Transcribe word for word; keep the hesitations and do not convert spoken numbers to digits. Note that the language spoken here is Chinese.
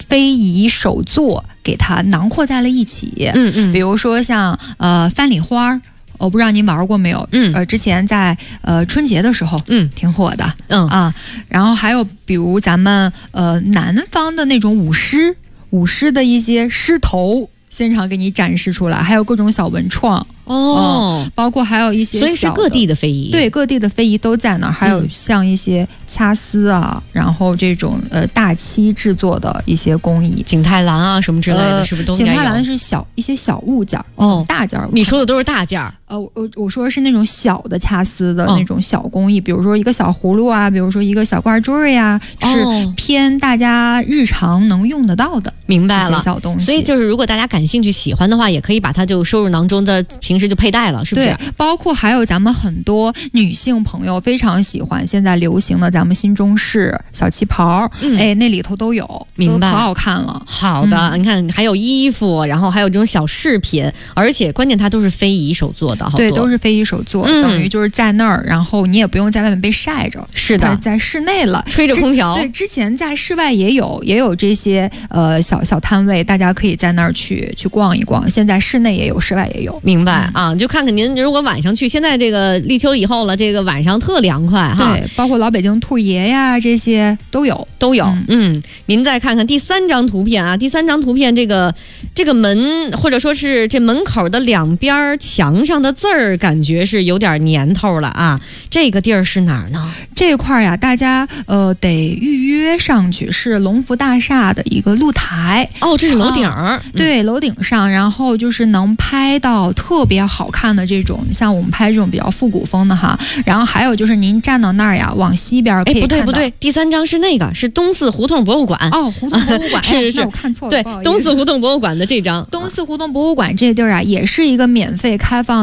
非遗手作给它囊括在了一起。 嗯嗯， 比如说像呃翻礼花。我不知道您玩过没有？ 嗯， 呃，之前在呃春节的时候， 嗯， 挺火的， 嗯啊，然后还有比如咱们呃南方的那种舞狮，舞狮的一些狮头，现场给你展示出来，还有各种小文创。 哦、 嗯，包括还有一些小的， 所以是各地的非遗， 对，各地的非遗都在那儿，还有像一些掐丝啊，嗯、然后这种呃大漆制作的一些工艺， 景泰蓝啊什么之类的，呃、是不是都应该有？ 景泰蓝是小一些小物件哦， 大件儿。 你说的都是大件儿。 呃，我我说的是那种小的掐丝的那种小工艺，哦、比如说一个小葫芦啊，比如说一个小挂坠儿呀，是偏大家日常能用得到的。 明白了， 小东西。 所以就是如果大家感兴趣喜欢的话，也可以把它就收入囊中的，平时就佩戴了，是不是？ 对，包括还有咱们很多女性朋友非常喜欢现在流行的咱们新中式小旗袍，嗯、哎，那里头都有， 明白， 可好看了。 好的，嗯、你看还有衣服，然后还有这种小饰品，而且关键它都是非遗手做的，好多对，都是非遗手做，嗯、等于就是在那儿，然后你也不用在外面被晒着， 是的， 在室内了， 吹着空调。 对，之前在室外也有也有这些呃小小摊位，大家可以在那儿去去逛一逛。现在室内也有，室外也有。 明白、嗯、啊，就看看您如果晚上去，现在这个立秋以后了，这个晚上特凉快哈。 对，包括老北京兔爷呀，这些都有都有。嗯, 嗯，您再看看第三张图片啊，第三张图片这个这个门或者说是这门口的两边墙上的字儿，感觉是有点年头了啊。这个地儿是哪儿呢？ 这块呀，大家呃得预约上去，是龙福大厦的一个露台。 哦，这是楼顶儿、 啊嗯。对，楼顶上，然后就是能拍到特别好看的这种，像我们拍这种比较复古风的哈。然后还有就是您站到那儿呀，往西边可以看到。 哎，不对不对，第三张是那个，是东四胡同博物馆。 哦，胡同博物馆， 是是是、 哎，我看错了。 对，东四胡同博物馆的这张。 东四胡同博物馆这地儿啊，也是一个免费开放